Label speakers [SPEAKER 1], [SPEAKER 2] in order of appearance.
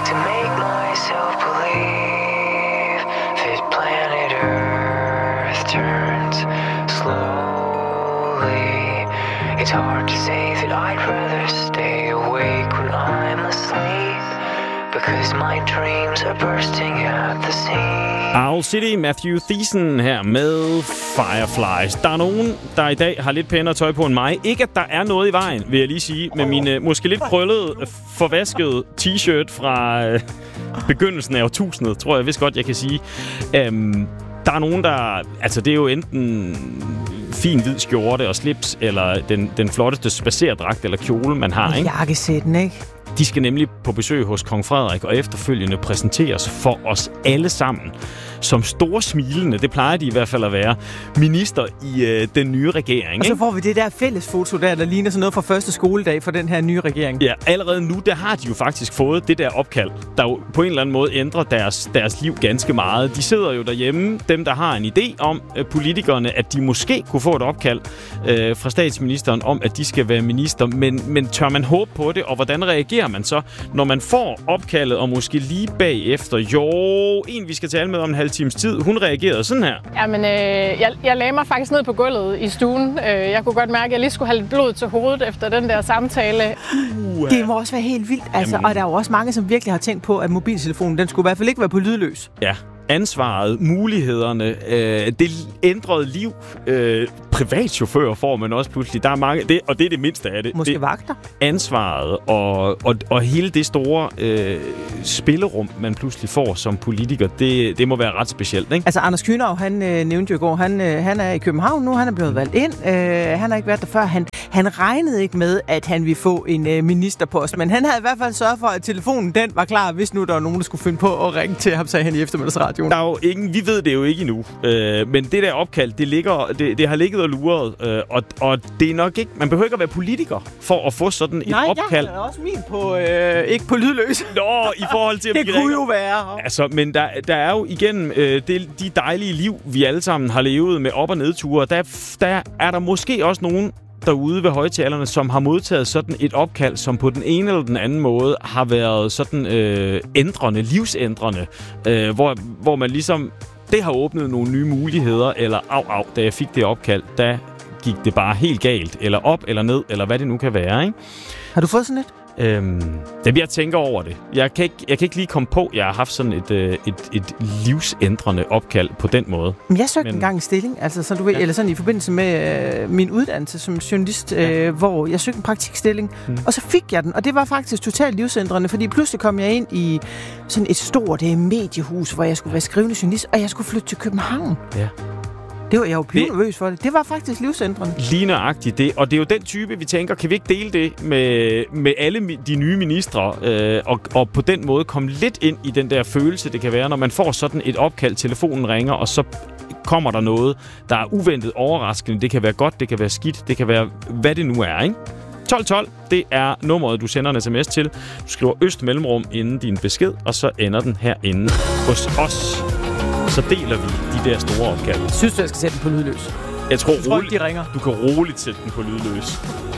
[SPEAKER 1] to make myself believe that planet Earth turns slowly. It's hard to say that I'd rather stay awake when I'm asleep, because my dreams are bursting at the seams.
[SPEAKER 2] Owl City, Matthew Thiessen her med Fireflies. Der er nogen, der i dag har lidt pænere tøj på end mig. Ikke at der er noget i vejen, vil jeg lige sige, med min måske lidt krøllede, forvaskede t-shirt fra begyndelsen af årtusindet, tror jeg vist godt, jeg kan sige. Der er nogen, der... Altså, det er jo enten fin hvid skjorte og slips, eller den flotteste spacerdragt eller kjole, man har, ikke?
[SPEAKER 3] Jakkesætten, ikke?
[SPEAKER 2] De skal nemlig på besøg hos kong Frederik og efterfølgende præsenteres for os alle sammen som store smilende, det plejer de i hvert fald at være, minister i den nye regering.
[SPEAKER 3] Og så får vi det der fællesfoto der ligner sådan noget fra første skoledag for den her nye regering.
[SPEAKER 2] Ja, allerede nu, der har de jo faktisk fået det der opkald, der jo på en eller anden måde ændrer deres liv ganske meget. De sidder jo derhjemme, dem der har en idé om politikerne, at de måske kunne få et opkald fra statsministeren om, at de skal være minister, men tør man håbe på det, og hvordan reagerer man så, når man får opkaldet, og måske lige bagefter, en vi skal tale med om en halv times tid, hun reagerede sådan her.
[SPEAKER 4] Jamen, jeg lagde mig faktisk ned på gulvet i stuen. Jeg kunne godt mærke, at jeg lige skulle have lidt blod til hovedet efter den der samtale.
[SPEAKER 3] Det må også være helt vildt, altså. Og der er jo også mange, som virkelig har tænkt på, at mobiltelefonen, den skulle i hvert fald ikke være på lydløs.
[SPEAKER 2] Ja. Ansvaret, mulighederne, det ændrede liv, privatchauffører får man også pludselig. Der er mange, og det er det mindste af det.
[SPEAKER 3] Måske vagter.
[SPEAKER 2] Ansvaret og hele det store spillerum, man pludselig får som politiker, det må være ret specielt, ikke?
[SPEAKER 3] Altså, Anders Kühnau, han nævnte jo i går, han er i København nu, han er blevet valgt ind. Han har ikke været der før. Han regnede ikke med, at han ville få en ministerpost, men han havde i hvert fald sørget for, at telefonen den var klar, hvis nu der var nogen, der skulle finde på at ringe til ham, sagde han i eftermiddagsradioen.
[SPEAKER 2] Der er jo ingen, vi ved det jo ikke endnu, men det der opkald, det har ligget og luret, og det er nok ikke, man behøver ikke at være politiker for at få sådan et opkald.
[SPEAKER 3] Nej, jeg har også min på, ikke på lydløs.
[SPEAKER 2] Nå, i forhold til...
[SPEAKER 3] det kunne jo være.
[SPEAKER 2] Altså, men der er jo igennem de dejlige liv, vi alle sammen har levet med op- og nedture, der er der måske også nogen derude ved højtalerne, som har modtaget sådan et opkald, som på den ene eller den anden måde har været sådan ændrende, livsændrende, hvor man ligesom, det har åbnet nogle nye muligheder, eller da jeg fik det opkald, da gik det bare helt galt, eller op eller ned, eller hvad det nu kan være, ikke?
[SPEAKER 3] Har du fået sådan et?
[SPEAKER 2] Jeg tænker over det. Jeg kan ikke lige komme på, at jeg har haft sådan et livsændrende opkald på den måde.
[SPEAKER 3] Men jeg søgte engang en stilling, altså så du ved, eller sådan i forbindelse med min uddannelse som journalist, hvor jeg søgte en praktikstilling, og så fik jeg den, og det var faktisk totalt livsændrende, fordi pludselig kom jeg ind i sådan et stort mediehus, hvor jeg skulle være skrivende journalist, og jeg skulle flytte til København. Ja. Det var jeg jo nervøs for det. Det var faktisk livsændrende.
[SPEAKER 2] Lige nøjagtigt det. Og det er jo den type, vi tænker, kan vi ikke dele det med alle de nye ministre, og på den måde komme lidt ind i den der følelse, det kan være, når man får sådan et opkald, telefonen ringer, og så kommer der noget, der er uventet overraskende. Det kan være godt, det kan være skidt, det kan være, hvad det nu er, ikke? 1212, det er nummeret, du sender en sms til. Du skriver Øst-mellemrum inden din besked, og så ender den herinde hos os. Så deler vi de der store opkald.
[SPEAKER 3] Synes du, jeg skal sætte den på lydløs?
[SPEAKER 2] Jeg tror
[SPEAKER 3] roligt, de ringer.
[SPEAKER 2] Du kan roligt sætte den på lydløs.